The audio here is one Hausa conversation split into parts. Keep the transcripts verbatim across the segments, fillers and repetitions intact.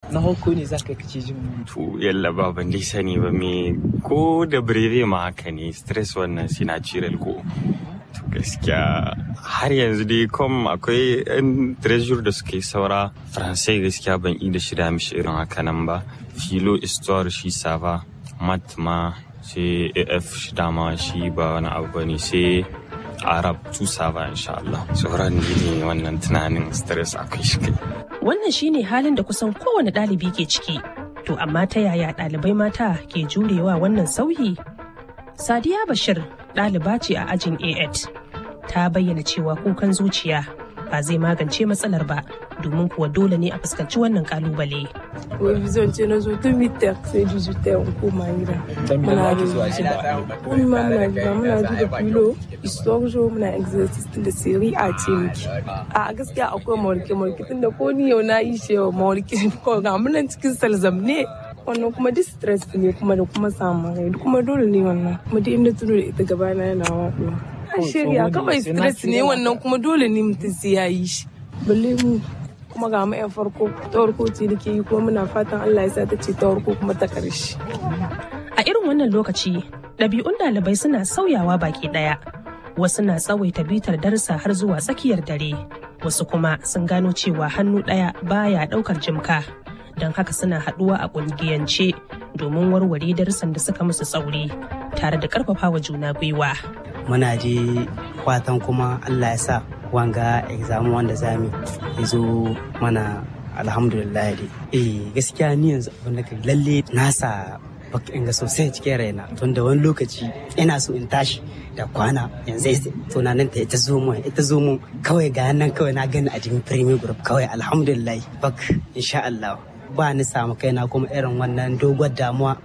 na hoko ne zaka kace jin to yalla ba ban dai sani ba me ko da breve ma haka ne stress wannan sinatural ko to gaskiya har yanzu dai kom akwai yan treasure da suke saura faransai gaskiya ban yi da shida mishi irin haka nan ba filo histoire shi sava mat ma sai af shi dama shi ba wani abu bane sai arab tu sava insha Allah sauran ne wannan tunanin stress akwai shi kai. Wannan shine halin da kusan kowane ɗalibi ke ciki. To amma ta yaya ɗalibai mata ke jurewa wannan sauyi? Sadiya Bashir ɗaliba ce a ajin A eight. Ta bayyana cewa kukan zuciya ba zai magance matsalar ba domin kuwa dole ne a fuskanci wannan kalubale. Revision ce na zo tun mitar sai dijitar in koma gida. Muna revision. Wani ma muna gida muna ji da filo, historijo muna exercise tun da siri a ce miki. A gaskiya akwai mawarke-mawarke tun da ko ni yau na yi shi yau mawarke ko ga munan cikin salzam ne. Wannan kuma distress ne kuma da kuma samun rai kuma dole ne wannan. Kuma duk inda tuno da ita gabana yana waɗo. A shirya kawai stress ne wannan kuma dole ne mutum sai ya yi shi. Balle mu kuma ga mu yan farko ta farko ce da ke yi kuma muna fatan Allah ya sa ta ce ta farko kuma ta ƙarshe. A irin wannan lokaci ɗabi'un ɗalibai suna sauyawa baki ɗaya. Wasu na tsawaita bitar darsa har zuwa tsakiyar dare. Wasu kuma sun gano cewa hannu ɗaya baya ɗaukar jimka. Don haka suna haɗuwa a ƙungiyance domin warware darussan da suka musu tsauri tare da ƙarfafawa juna gwiwa. Muna je fatan kuma Allah ya sa wanga exam wanda zamu ya zo mana alhamdulillah dai. Eh gaskiya ni yanzu abin da lalle nasa baka inga sosai cikin raina tun da wani lokaci ina so in tashi da kwana yanzu tunanin ta ita zo mu ita zo mu kawai ga nan kawai na gani a cikin premier group kawai alhamdulillah bak insha Allah ba ni samu kaina kuma irin wannan dogon damuwa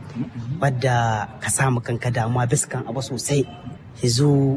wadda ka samu kanka damuwa biskan abu sosai yazo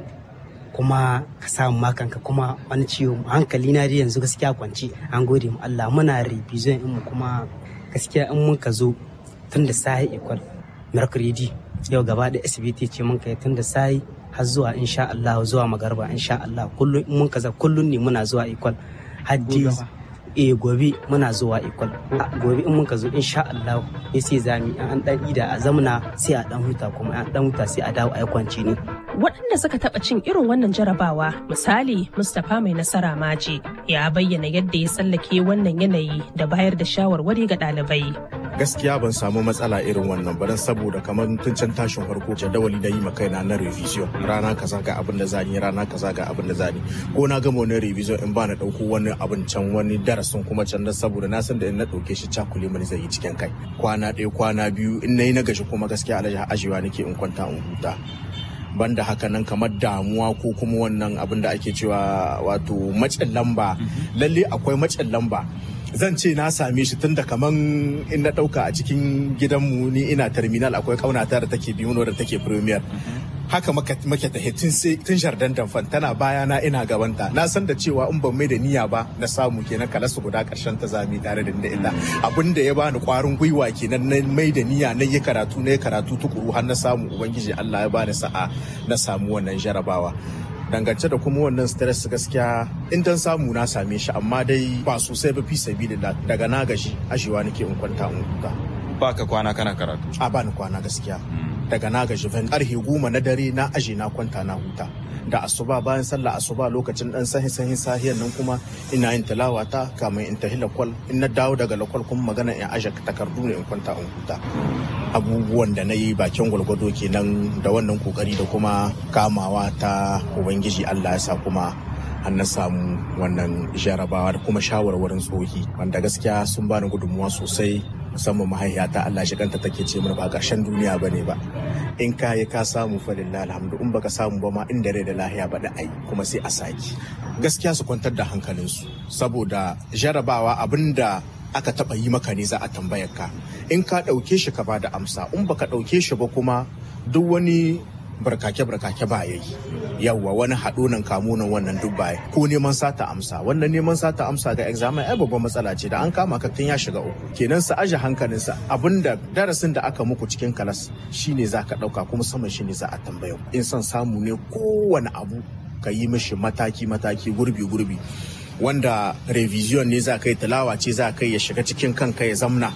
kuma ka samu makanka kuma wani ciwo hankali na dai yanzu gaskiya kwanci an gode mu Allah muna revision in mu kuma gaskiya in mun ka zo tun da sai equal mercredi yau gaba da S B T ce mun kai tun da sai har zuwa insha Allah zuwa magarba insha Allah kullun in mun kaza kullun ne muna zuwa equal haddi eh gobe muna zuwa equal gobe in mun ka zo insha Allah ne sai zami an dan ida a zamna sai a dan huta kuma an dan huta sai a dawo a kwanci ne. Waɗanda suka taɓa cin irin wannan jarabawa misali Mustapha Mai Nasara Maji ya bayyana yadda ya tsallake wannan yanayi da bayar da shawarwari ga ɗalibai. Gaskiya ban samu matsala irin wannan ba dan saboda kamar tun can tashin farko jadawali da yi ma kaina na revision rana kaza ga abin da zani rana kaza ga abin da zani ko na gama wani revision in ba na dauko wani abin can wani darasin kuma can dan saboda na san da in na dauke shi cakule mani zai yi cikin kai kwana ɗaya kwana biyu in nayi na gashi kuma gaskiya alaji ajewa nake in kwanta in huta. Banda haka nan kamar damuwa ko kuma wannan abin da ake cewa wato macin lamba lalle akwai macin lamba zan ce na same shi tunda kaman in na dauka a cikin gidanmu ni ina terminal akwai kaunata da take biyu da take premier haka make ta tun sai tun jardin damfan tana baya na ina gabanta na san da cewa in ban mai da niyya ba na samu kenan kala su guda karshen ta zami tare da inda illa abin da ya bani kwarin gwiwa kenan na mai da niyya na yi karatu na yi karatu tukuru har na samu ubangiji Allah ya bani sa'a na samu wannan jarabawa. Dangance da kuma wannan stress gaskiya in dan samu na same shi amma dai ba sosai ba fi sabilillah daga na gashi ashewa nake in kwanta in huta. Ba ka kwana kana karatu? A ba ni kwana gaskiya. Daga na gashi van karfe goma na dare na aje na kwanta na huta. Da asuba bayan sallah asuba lokacin dan sahi sahi sahiyan nan kuma ina yin tilawa ta kamar in tahi lakwal in na dawo daga lakwal kuma magana in aje takardu ne in kwanta in huta. Abubuwan da na yi bakin gwalgwado kenan da wannan kokari da kuma kamawa ta ubangiji Allah ya sa kuma an na samu wannan jarabawa da kuma shawarwarin tsohi wanda gaskiya sun bani gudunmuwa sosai musamman mahaifiyata Allah shi kanta take ce mana ba ƙarshen duniya bane ba in ka yi ka samu fa lillahi alhamdu in baka samu ba ma inda rai da lahiya ba da ai kuma sai a saki gaskiya su kwantar da hankalinsu saboda jarabawa abinda aka taba yi maka ne za a tambayar ka in ka dauke shi ka bada amsa in baka dauke shi ba kuma duk wani barkake-barkake ba ya yi yawwa wani haɗo nan kamo nan wannan duk baya ko neman sata amsa wannan neman sata amsa ga examen ai babban matsala ce da an kama ka tun ya shiga uku kenan sa aje hankalinsa abinda darasin da aka muku cikin kalas shine za ka ɗauka kuma saman shine za a tambaya in son samu ne kowane abu ka yi mishi mataki-mataki gurbi-gurbi wanda revision ne za ka yi tilawa ce za ka yi ya shiga cikin kanka ya zamna